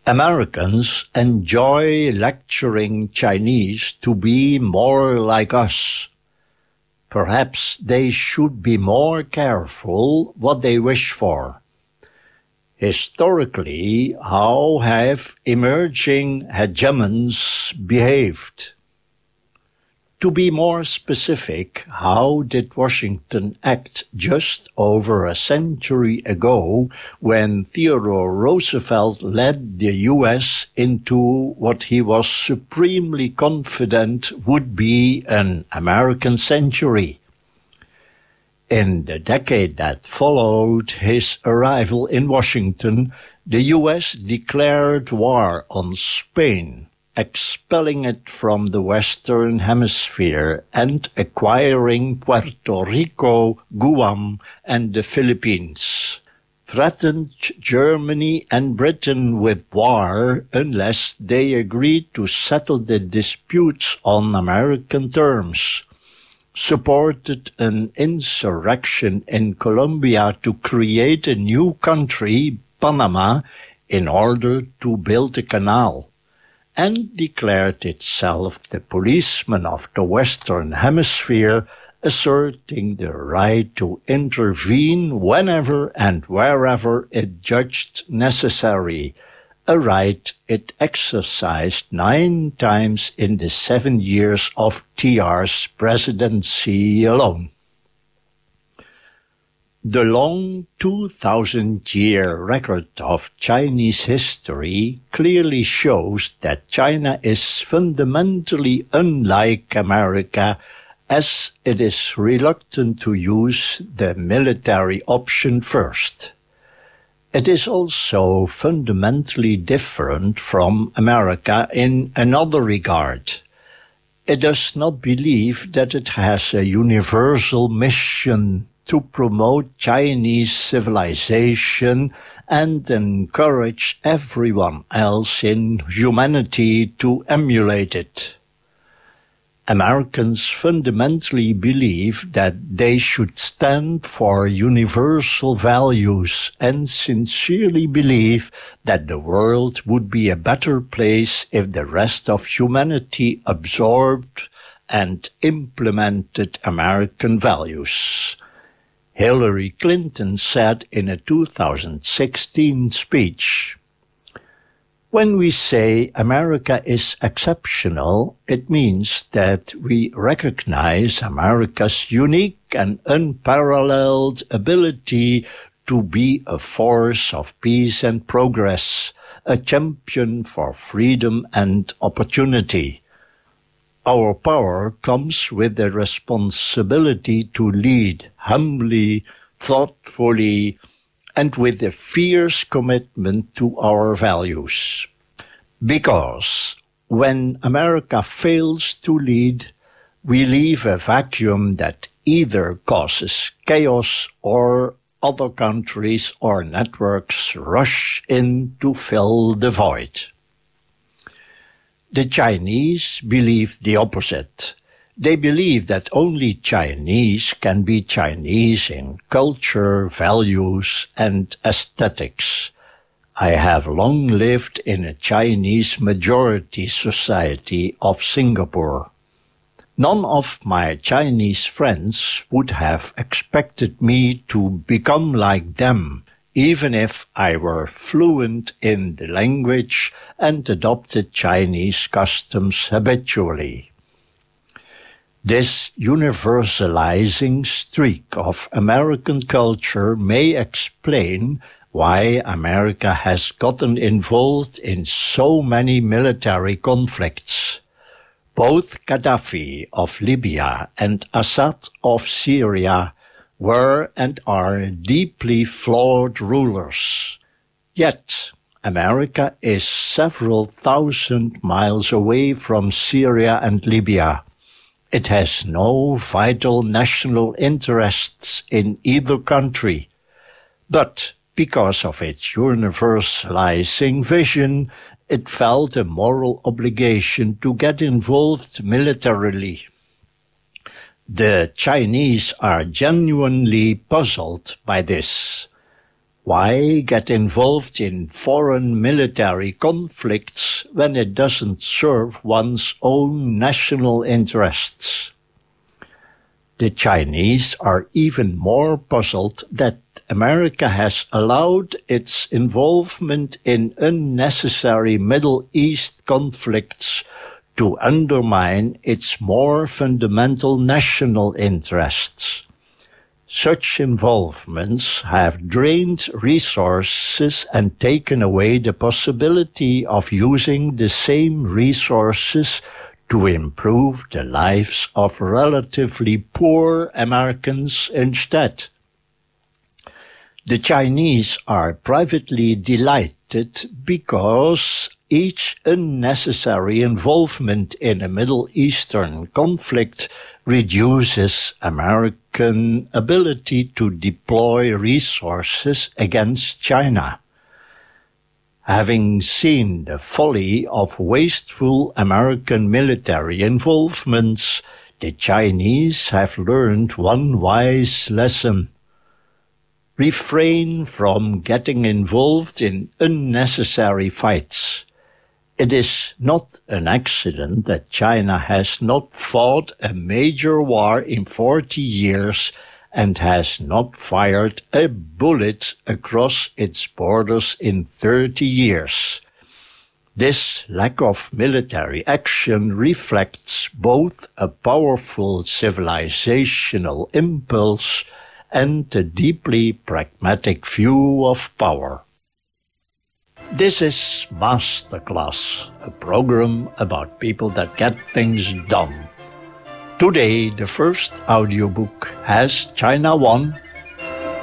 Americans enjoy lecturing Chinese to be more like us. Perhaps they should be more careful what they wish for. Historically, how have emerging hegemons behaved? To be more specific, how did Washington act just over a century ago when Theodore Roosevelt led the U.S. into what he was supremely confident would be an American century? In the decade that followed his arrival in Washington, the U.S. declared war on Spain, expelling it from the Western Hemisphere and acquiring Puerto Rico, Guam, and the Philippines, threatened Germany and Britain with war unless they agreed to settle the disputes on American terms, supported an insurrection in Colombia to create a new country, Panama, in order to build a canal, and declared itself the policeman of the Western Hemisphere, asserting the right to intervene whenever and wherever it judged necessary, a right it exercised 9 times in the 7 years of TR's presidency alone. The long 2,000-year record of Chinese history clearly shows that China is fundamentally unlike America, as it is reluctant to use the military option first. It is also fundamentally different from America in another regard. It does not believe that it has a universal mission to promote Chinese civilization and encourage everyone else in humanity to emulate it. Americans fundamentally believe that they should stand for universal values and sincerely believe that the world would be a better place if the rest of humanity absorbed and implemented American values. Hillary Clinton said in a 2016 speech, "When we say America is exceptional, it means that we recognize America's unique and unparalleled ability to be a force of peace and progress, a champion for freedom and opportunity. Our power comes with the responsibility to lead humbly, thoughtfully, and with a fierce commitment to our values. Because when America fails to lead, we leave a vacuum that either causes chaos or other countries or networks rush in to fill the void." The Chinese believe the opposite. They believe that only Chinese can be Chinese in culture, values, and aesthetics. I have long lived in a Chinese majority society of Singapore. None of my Chinese friends would have expected me to become like them, even if I were fluent in the language and adopted Chinese customs habitually. This universalizing streak of American culture may explain why America has gotten involved in so many military conflicts. Both Gaddafi of Libya and Assad of Syria were and are deeply flawed rulers. Yet, America is several thousand miles away from Syria and Libya. It has no vital national interests in either country. But because of its universalizing vision, it felt a moral obligation to get involved militarily. The Chinese are genuinely puzzled by this. Why get involved in foreign military conflicts when it doesn't serve one's own national interests? The Chinese are even more puzzled that America has allowed its involvement in unnecessary Middle East conflicts to undermine its more fundamental national interests. Such involvements have drained resources and taken away the possibility of using the same resources to improve the lives of relatively poor Americans instead. The Chinese are privately delighted because each unnecessary involvement in a Middle Eastern conflict reduces American ability to deploy resources against China. Having seen the folly of wasteful American military involvements, the Chinese have learned one wise lesson. Refrain from getting involved in unnecessary fights. It is not an accident that China has not fought a major war in 40 years and has not fired a bullet across its borders in 30 years. This lack of military action reflects both a powerful civilizational impulse and a deeply pragmatic view of power. This is Masterclass, a program about people that get things done. Today, the first audiobook has China One,